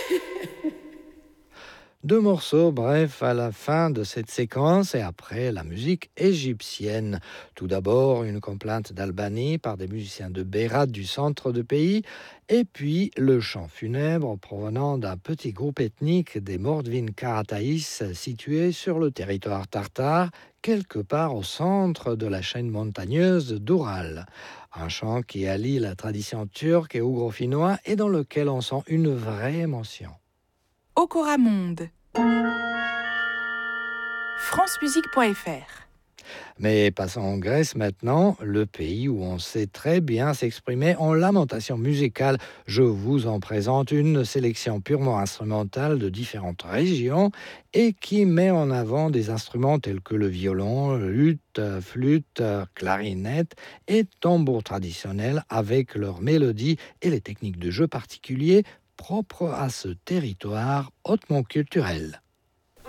Deux morceaux, bref, à la fin de cette séquence et après la musique égyptienne. Tout d'abord, une complainte d'Albanie par des musiciens de Berat du centre du pays, et puis le chant funèbre provenant d'un petit groupe ethnique des Mordvin Karataïs situé sur le territoire tartare, quelque part au centre de la chaîne montagneuse d'Oural. Un chant qui allie la tradition turque et ougro-finnois et dans lequel on sent une vraie émotion. Okoramonde. francemusique.fr. Mais passons en Grèce maintenant, le pays où on sait très bien s'exprimer en lamentation musicale. Je vous en présente une sélection purement instrumentale de différentes régions et qui met en avant des instruments tels que le violon, luth, flûte, clarinette et tambour traditionnel avec leurs mélodies et les techniques de jeu particuliers propres à ce territoire hautement culturel.